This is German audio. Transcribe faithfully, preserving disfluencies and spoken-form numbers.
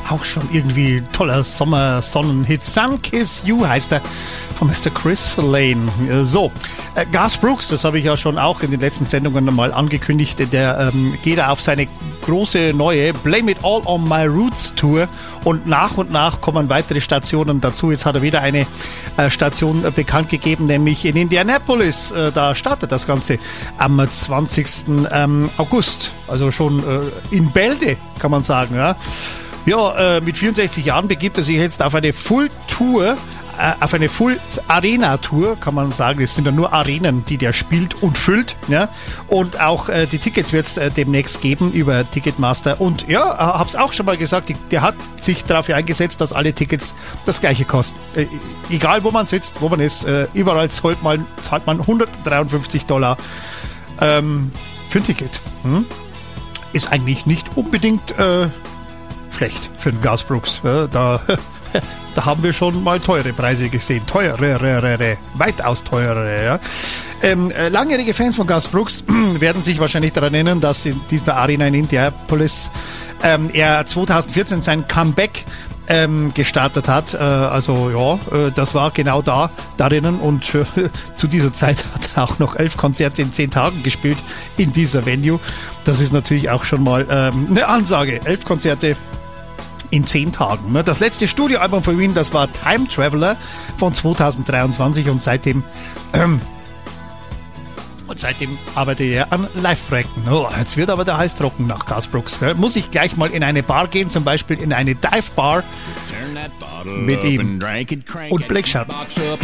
auch schon irgendwie toller Sommer-Sonnenhit. Sun Kiss You heißt er von Mister Chris Lane. So, äh, Garth Brooks, das habe ich ja schon auch in den letzten Sendungen mal angekündigt, der ähm, geht auf seine große neue Blame It All on My Roots Tour und nach und nach kommen weitere Stationen dazu. Jetzt hat er wieder eine äh, Station äh, bekannt gegeben, nämlich in Indianapolis. Äh, da startet das Ganze am zwanzigsten Ähm, August, also schon äh, in Bälde, kann man sagen. Ja, ja äh, mit vierundsechzig Jahren begibt er sich jetzt auf eine Full-Tour, auf eine Full-Arena-Tour, kann man sagen. Es sind ja nur Arenen, die der spielt und füllt. Ja? Und auch äh, die Tickets wird es äh, demnächst geben über Ticketmaster. Und ja, äh, habe es auch schon mal gesagt, die, der hat sich dafür eingesetzt, dass alle Tickets das gleiche kosten. Äh, egal, wo man sitzt, wo man ist, äh, überall zahlt man, zahlt man hundertdreiundfünfzig Dollar ähm, für ein Ticket. Hm? Ist eigentlich nicht unbedingt äh, schlecht für den Garth Brooks. Äh, da... Da haben wir schon mal teure Preise gesehen. Teurere, weitaus teurere. Ja. Ähm, langjährige Fans von Garth Brooks werden sich wahrscheinlich daran erinnern, dass in dieser Arena in Indianapolis ähm, er zweitausendvierzehn sein Comeback ähm, gestartet hat. Äh, also ja, äh, das war genau da, darinnen. Und äh, zu dieser Zeit hat er auch noch elf Konzerte in zehn Tagen gespielt in dieser Venue. Das ist natürlich auch schon mal ähm, eine Ansage. Elf Konzerte in zehn Tagen. Das letzte Studioalbum von ihm, das war Time Traveler von zweitausenddreiundzwanzig und seitdem ähm, und seitdem arbeitet er an Live-Projekten. Oh, jetzt wird aber der Hals trocken nach Garth Brooks. Gell? Muss ich gleich mal in eine Bar gehen, zum Beispiel in eine Dive-Bar mit ihm und Blake Shelton.